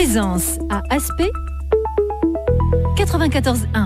Présence à Aspect 94.1.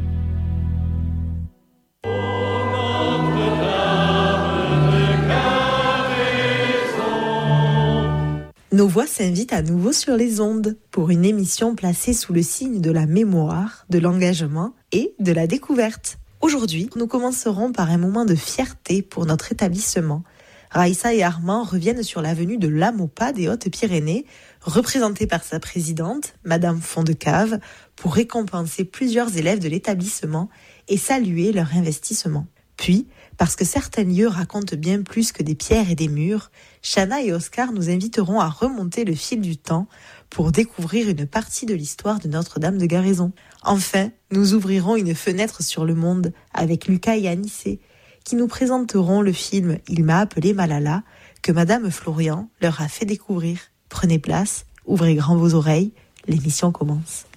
Nos voix s'invitent à nouveau sur les ondes pour une émission placée sous le signe de la mémoire, de l'engagement et de la découverte. Aujourd'hui, nous commencerons par un moment de fierté pour notre établissement. Raïssa et Armand reviennent sur l'avenue de l'Amopa des Hautes-Pyrénées, représentée par sa présidente, Madame Fondecave, pour récompenser plusieurs élèves de l'établissement et saluer leur investissement. Puis, parce que certains lieux racontent bien plus que des pierres et des murs, Chana et Oscar nous inviteront à remonter le fil du temps pour découvrir une partie de l'histoire de Notre-Dame de Garaison. Enfin, nous ouvrirons une fenêtre sur le monde avec Lucas et Anissé, qui nous présenteront le film « Il m'a appelé Malala » que Madame Florian leur a fait découvrir. Prenez place, ouvrez grand vos oreilles, l'émission commence.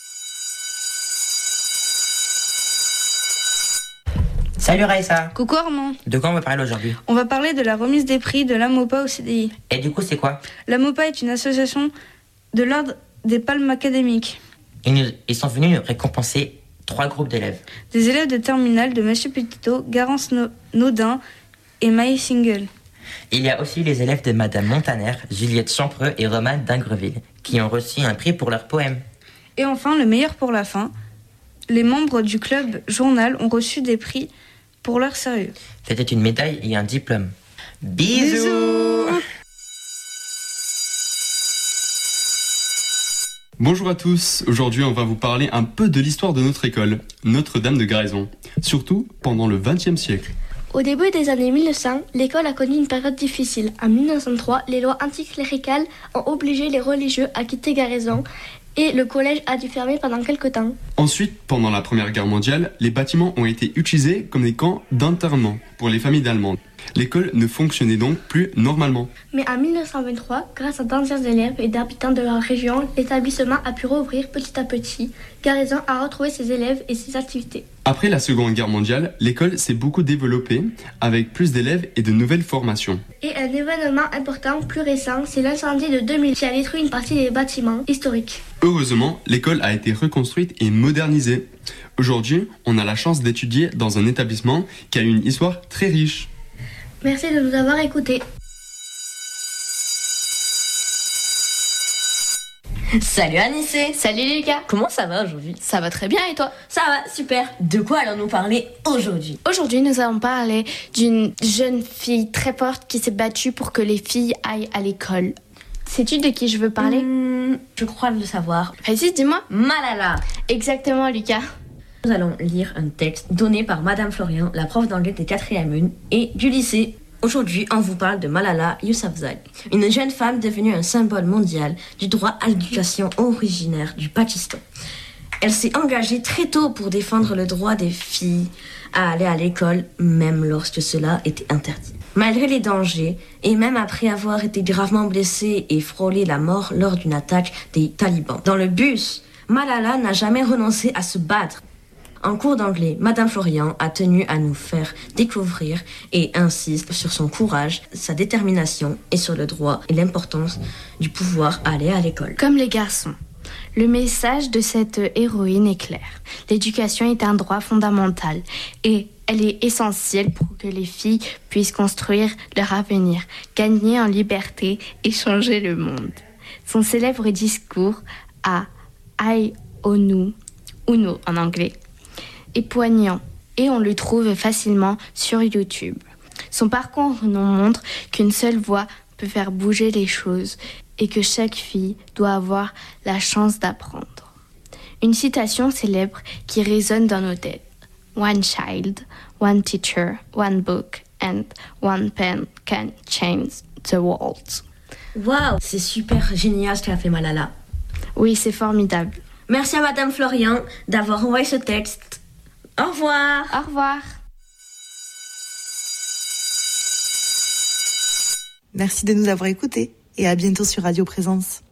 Salut Raïssa. Coucou Armand. De quoi on va parler aujourd'hui? On va parler de la remise des prix de l'Amopa au CDI. Et du coup c'est quoi? L'Amopa est une association de l'ordre des palmes académiques. Ils sont venus nous récompenser 3 groupes d'élèves. Des élèves de terminale de Monsieur Petitot, Garance Naudin et Maïs Single. Il y a aussi les élèves de Madame Montaner, Juliette Champreux et Romane d'Ingreville, qui ont reçu un prix pour leurs poèmes. Et enfin, le meilleur pour la fin, les membres du club journal ont reçu des prix pour leur sérieux. C'était une médaille et un diplôme. Bisous. Bonjour à tous, aujourd'hui on va vous parler un peu de l'histoire de notre école, Notre-Dame de Garaison, surtout pendant le XXe siècle. Au début des années 1900, l'école a connu une période difficile. En 1903, les lois anticléricales ont obligé les religieux à quitter Garaison et le collège a dû fermer pendant quelques temps. Ensuite, pendant la Première Guerre mondiale, les bâtiments ont été utilisés comme des camps d'internement pour les familles d'Allemands. L'école ne fonctionnait donc plus normalement. Mais en 1923, grâce à d'anciens élèves et d'habitants de la région, l'établissement a pu rouvrir petit à petit. Garaison a retrouvé ses élèves et ses activités. Après la Seconde Guerre mondiale, l'école s'est beaucoup développée avec plus d'élèves et de nouvelles formations. Et un événement important plus récent, c'est l'incendie de 2000 qui a détruit une partie des bâtiments historiques. Heureusement, l'école a été reconstruite et modernisée. Aujourd'hui, on a la chance d'étudier dans un établissement qui a une histoire très riche. Merci de nous avoir écoutés. Salut Anissé. Salut Lucas. Comment ça va aujourd'hui? Ça va très bien et toi? Ça va, super. De quoi allons-nous parler aujourd'hui? Aujourd'hui, nous allons parler d'une jeune fille très forte qui s'est battue pour que les filles aillent à l'école. Sais-tu de qui je veux parler? Je crois le savoir. Vas-y, dis-moi. Malala. Exactement, Lucas. Nous allons lire un texte donné par Madame Florian, la prof d'anglais des 4e 1 et du lycée. Aujourd'hui, on vous parle de Malala Yousafzai, une jeune femme devenue un symbole mondial du droit à l'éducation originaire du Pakistan. Elle s'est engagée très tôt pour défendre le droit des filles à aller à l'école, même lorsque cela était interdit. Malgré les dangers, et même après avoir été gravement blessée et frôlé la mort lors d'une attaque des talibans. Dans le bus, Malala n'a jamais renoncé à se battre. En cours d'anglais, Madame Florian a tenu à nous faire découvrir et insiste sur son courage, sa détermination et sur le droit et l'importance du pouvoir aller à l'école. Comme les garçons, le message de cette héroïne est clair. L'éducation est un droit fondamental et elle est essentielle pour que les filles puissent construire leur avenir, gagner en liberté et changer le monde. Son célèbre discours à Uno en anglais est poignant et on le trouve facilement sur YouTube. Son parcours nous montre qu'une seule voix peut faire bouger les choses et que chaque fille doit avoir la chance d'apprendre. Une citation célèbre qui résonne dans nos têtes. One child, one teacher, one book and one pen can change the world. Waouh, c'est super génial ce qu'a fait Malala. Oui, c'est formidable. Merci à Madame Florian d'avoir envoyé ce texte. Au revoir. Au revoir. Merci de nous avoir écoutés et à bientôt sur Radio Présence.